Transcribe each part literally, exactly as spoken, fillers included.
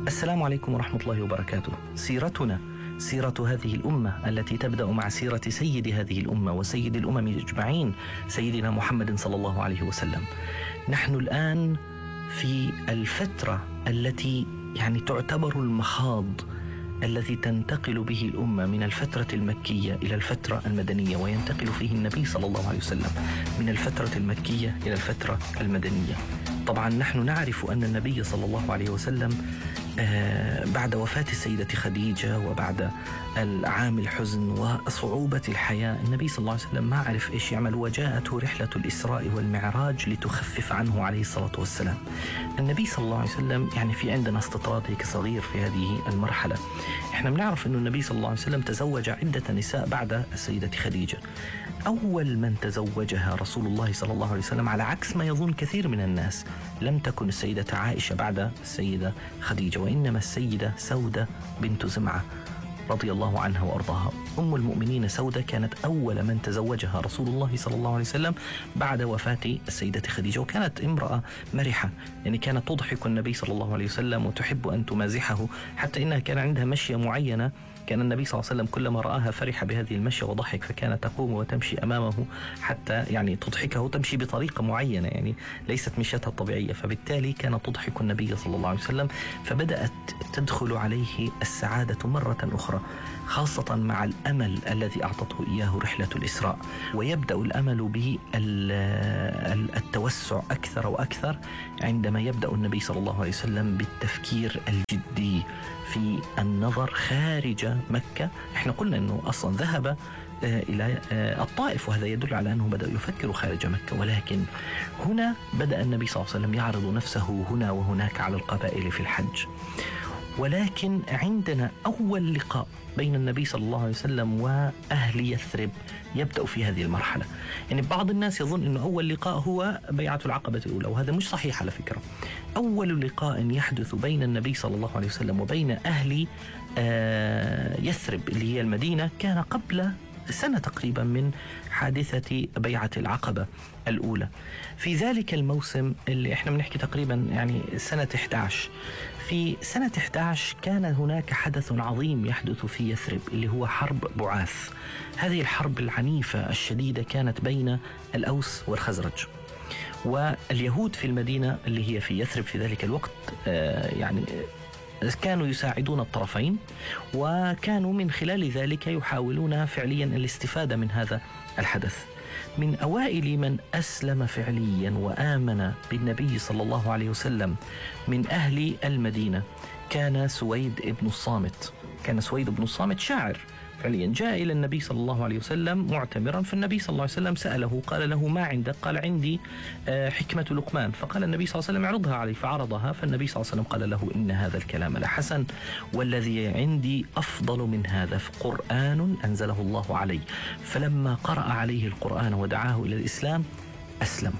السلام عليكم ورحمة الله وبركاته. سيرتنا سيرة هذه الأمة التي تبدأ مع سيرة سيد هذه الأمة وسيد الأمم أجمعين سيدنا محمد صلى الله عليه وسلم. نحن الآن في الفترة التي يعني تعتبر المخاض الذي تنتقل به الأمة من الفترة المكية إلى الفترة المدنية، وينتقل فيه النبي صلى الله عليه وسلم من الفترة المكية إلى الفترة المدنية. طبعا نحن نعرف أن النبي صلى الله عليه وسلم بعد وفاة السيدة خديجة وبعد العام الحزن وصعوبة الحياة، النبي صلى الله عليه وسلم ما عرف إيش يعمل، وجاءته رحلة الإسراء والمعراج لتخفف عنه عليه الصلاة والسلام. النبي صلى الله عليه وسلم يعني في عندنا استطراد هيك صغير في هذه المرحلة. احنا بنعرف أنه النبي صلى الله عليه وسلم تزوج عدة نساء بعد السيدة خديجة. أول من تزوجها رسول الله صلى الله عليه وسلم على عكس ما يظن كثير من الناس لم تكن السيدة عائشة بعد السيدة خديجة، وإنما السيدة سودة بنت زمعة رضي الله عنها وأرضاها. أم المؤمنين سودة كانت أول من تزوجها رسول الله صلى الله عليه وسلم بعد وفاة السيدة خديجة، وكانت امرأة مرحة، يعني كانت تضحك النبي صلى الله عليه وسلم وتحب أن تمازحه، حتى إنها كان عندها مشية معينة كان النبي صلى الله عليه وسلم كلما رآها فرح بهذه المشية وضحك، فكانت تقوم وتمشي أمامه حتى يعني تضحكه، تمشي بطريقة معينة يعني ليست مشيتها الطبيعية، فبالتالي كانت تضحك النبي صلى الله عليه وسلم. فبدأت تدخل عليه السعادة مرة أخرى، خاصة مع الأمل الذي أعطته إياه رحلة الإسراء، ويبدأ الأمل بالتوسع أكثر وأكثر عندما يبدأ النبي صلى الله عليه وسلم بالتفكير الجدي في النظر خارج مكة. احنا قلنا أنه أصلا ذهب إلى الطائف، وهذا يدل على أنه بدأ يفكر خارج مكة، ولكن هنا بدأ النبي صلى الله عليه وسلم يعرض نفسه هنا وهناك على القبائل في الحج. ولكن عندنا أول لقاء بين النبي صلى الله عليه وسلم وأهل يثرب يبدأ في هذه المرحلة. يعني بعض الناس يظن أنه أول لقاء هو بيعة العقبة الأولى، وهذا مش صحيح على فكرة. أول لقاء يحدث بين النبي صلى الله عليه وسلم وبين أهل يثرب اللي هي المدينة كان قبل سنة تقريبا من حادثة بيعة العقبة الأولى. في ذلك الموسم اللي احنا بنحكي تقريبا يعني سنة إحدى عشر، في سنة إحدى عشر كان هناك حدث عظيم يحدث في يثرب اللي هو حرب بعاث. هذه الحرب العنيفة الشديدة كانت بين الأوس والخزرج، واليهود في المدينة اللي هي في يثرب في ذلك الوقت آه يعني كانوا يساعدون الطرفين، وكانوا من خلال ذلك يحاولون فعليا الاستفادة من هذا الحدث. من أوائل من أسلم فعليا وآمن بالنبي صلى الله عليه وسلم من أهل المدينة كان سويد ابن الصامت. كان سويد ابن الصامت شاعر فعليا، جاء إلى النبي صلى الله عليه وسلم معتمرا، فالنبي صلى الله عليه وسلم سأله قال له ما عندك؟ قال عندي حكمة لقمان. فقال النبي صلى الله عليه وسلم اعرضها عليه، فعرضها، فالنبي صلى الله عليه وسلم قال له إن هذا الكلام لحسن، والذي عندي أفضل من هذا، قرآن أنزله الله عليه. فلما قرأ عليه القرآن ودعاه إلى الإسلام أسلم،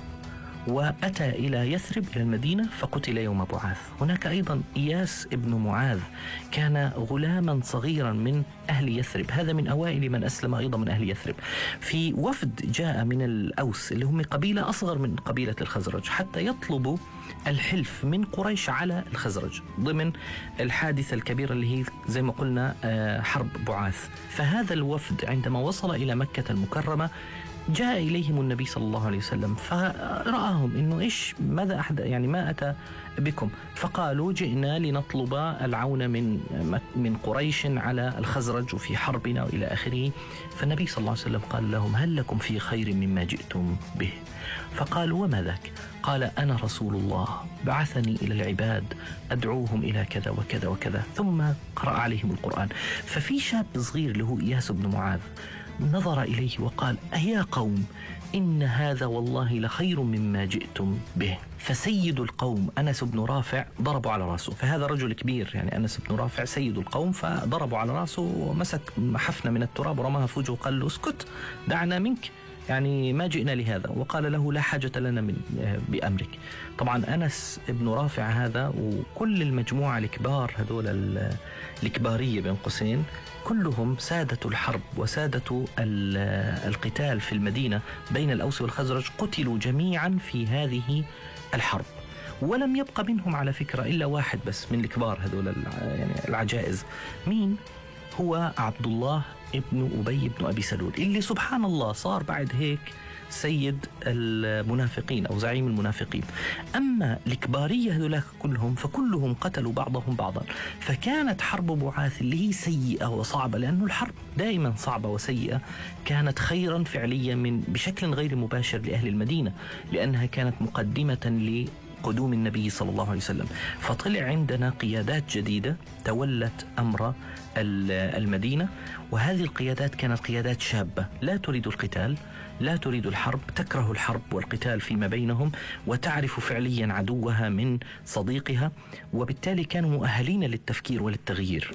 وأتى إلى يثرب إلى المدينة فقتل يوم بعاث. هناك أيضا إياس ابن معاذ كان غلاما صغيرا من أهل يثرب، هذا من أوائل من أسلم أيضا من أهل يثرب. في وفد جاء من الأوس اللي هم قبيلة أصغر من قبيلة الخزرج حتى يطلبوا الحلف من قريش على الخزرج ضمن الحادثة الكبيرة اللي هي زي ما قلنا حرب بعاث. فهذا الوفد عندما وصل إلى مكة المكرمة جاء إليهم النبي صلى الله عليه وسلم فرآهم إنه إيش ماذا أحد يعني ما أتى بكم، فقالوا جئنا لنطلب العون من من قريش على الخزرج وفي حربنا وإلى آخره. فالنبي صلى الله عليه وسلم قال لهم هل لكم في خير مما جئتم به؟ فقالوا وما ذاك؟ قال أنا رسول الله بعثني إلى العباد أدعوهم إلى كذا وكذا وكذا، ثم قرأ عليهم القرآن. ففي شاب صغير له إياس بن معاذ نظر إليه وقال أيا قوم إن هذا والله لخير مما جئتم به. فسيد القوم أنس بن رافع ضربوا على رأسه، فهذا رجل كبير يعني أنس بن رافع سيد القوم، فضربوا على رأسه ومسك حفنة من التراب ورماها في وجهه وقال له اسكت دعنا منك، يعني ما جئنا لهذا، وقال له لا حاجة لنا من بأمرك. طبعا أنس بن رافع هذا وكل المجموعة الكبار هذول الكبارية بين قوسين كلهم سادة الحرب وسادة القتال في المدينة بين الأوس والخزرج، قتلوا جميعا في هذه الحرب. ولم يبقى منهم على فكرة إلا واحد بس من الكبار هذول يعني العجائز. مين هو؟ عبد الله ابن أبي بن أبي سلول، اللي سبحان الله صار بعد هيك سيد المنافقين أو زعيم المنافقين. أما الكبارية هذولاك كلهم فكلهم قتلوا بعضهم بعضا. فكانت حرب بعاث اللي هي سيئة وصعبة، لأنه الحرب دائما صعبة وسيئة، كانت خيرا فعليا من بشكل غير مباشر لأهل المدينة، لأنها كانت مقدمة لقدوم النبي صلى الله عليه وسلم. فطلع عندنا قيادات جديدة تولت أمر المدينة، وهذه القيادات كانت قيادات شابة لا تريد القتال، لا تريد الحرب، تكره الحرب والقتال فيما بينهم، وتعرف فعليا عدوها من صديقها، وبالتالي كانوا مؤهلين للتفكير وللتغيير.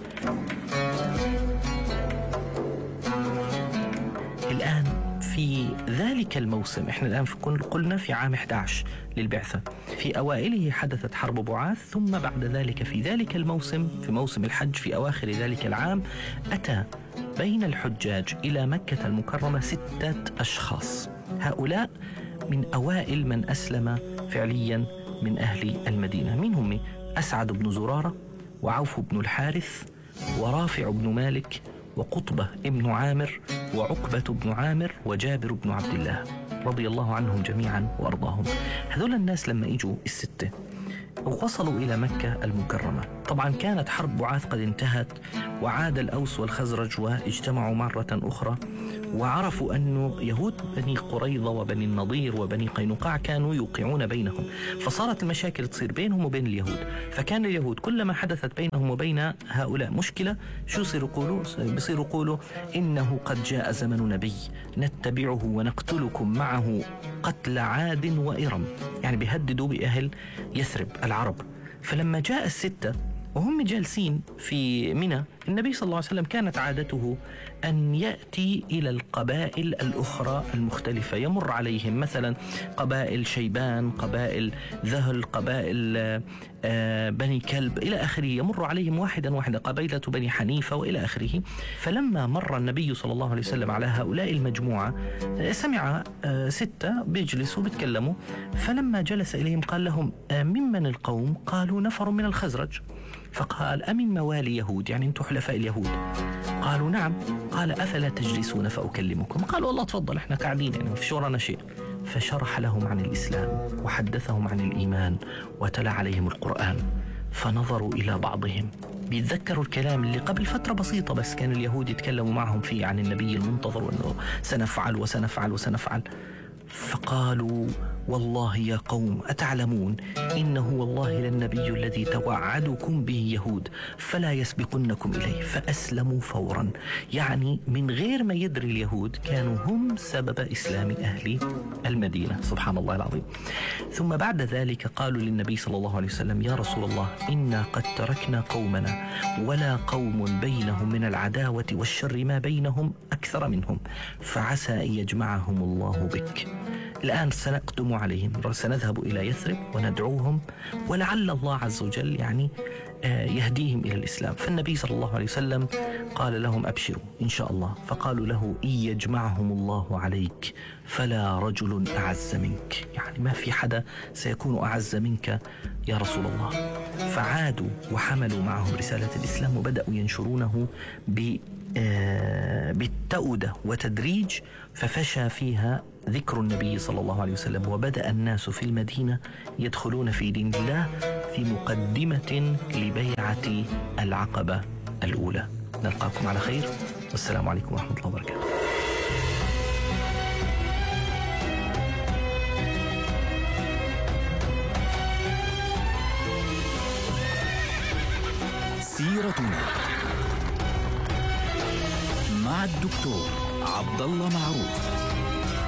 الآن في ذلك الموسم، احنا الآن قلنا في عام أحد عشر للبعثة، في أوائله حدثت حرب بعاث، ثم بعد ذلك في ذلك الموسم في موسم الحج في أواخر ذلك العام أتى بين الحجاج إلى مكة المكرمة ستة أشخاص. هؤلاء من أوائل من أسلم فعليا من أهل المدينة. من هم؟ أسعد بن زرارة، وعوف بن الحارث، ورافع بن مالك، وقطبة ابن عامر، وعقبة بن عامر، وجابر بن عبد الله رضي الله عنهم جميعا وأرضاهم. هذول الناس لما إجوا الستة ووصلوا إلى مكة المكرمة، طبعا كانت حرب بعاث قد انتهت، وعاد الأوس والخزرج واجتمعوا مرة أخرى، وعرفوا أنه يهود بني قريظة وبني النضير وبني قينقاع كانوا يوقعون بينهم، فصارت المشاكل تصير بينهم وبين اليهود. فكان اليهود كلما حدثت بينهم وبين هؤلاء مشكلة شو يصيروا يقولوا؟ بيصيروا يقولوا إنه قد جاء زمن نبي نتبعه ونقتلكم معه قتل عاد وإرم، يعني بيهددوا بأهل يثرب العرب. فلما جاء الستة وهم جالسين في منى، النبي صلى الله عليه وسلم كانت عادته أن يأتي إلى القبائل الأخرى المختلفة، يمر عليهم مثلا قبائل شيبان، قبائل ذهل، قبائل بني كلب إلى آخره، يمر عليهم واحدا واحدا، قبيلة بني حنيفة وإلى آخره. فلما مر النبي صلى الله عليه وسلم على هؤلاء المجموعة سمع ستة بيجلسوا بيتكلموا، فلما جلس إليهم قال لهم: ممن القوم؟ قالوا: نفر من الخزرج. فقال: أمن موالي يهود؟ يعني أنتم حلفاء اليهود؟ قالوا: نعم. قال: أفلا تجلسون فأكلمكم؟ قالوا: والله تفضل، احنا قاعدين يعني في شورنا شيء. فشرح لهم عن الإسلام وحدثهم عن الإيمان وتلا عليهم القرآن، فنظروا إلى بعضهم بيتذكروا الكلام اللي قبل فترة بسيطة بس كان اليهود يتكلموا معهم فيه عن النبي المنتظر وأنه سنفعل وسنفعل وسنفعل. فقالوا: والله يا قوم أتعلمون إنه والله للنبي الذي توعدكم به يهود فلا يسبقنكم إليه. فأسلموا فورا، يعني من غير ما يدري اليهود كانوا هم سبب إسلام أهل المدينة. سبحان الله العظيم. ثم بعد ذلك قالوا للنبي صلى الله عليه وسلم: يا رسول الله، إنا قد تركنا قومنا ولا قوم بينهم من العداوة والشر ما بينهم أكثر منهم، فعسى أن يجمعهم الله بك. الآن سنقدم عليهم، سنذهب إلى يثرب وندعوهم، ولعل الله عز وجل يعني يهديهم إلى الإسلام. فالنبي صلى الله عليه وسلم قال لهم: أبشروا إن شاء الله. فقالوا له: إن يجمعهم الله عليك فلا رجل أعز منك، يعني ما في حدا سيكون أعز منك يا رسول الله. فعادوا وحملوا معهم رسالة الإسلام وبدأوا ينشرونه ب بالتأودة وتدريج، ففشى فيها ذكر النبي صلى الله عليه وسلم، وبدأ الناس في المدينة يدخلون في دين الله في مقدمة لبيعة العقبة الأولى. نلقاكم على خير، والسلام عليكم ورحمة الله وبركاته. سيرتنا مع الدكتور عبد الله معروف.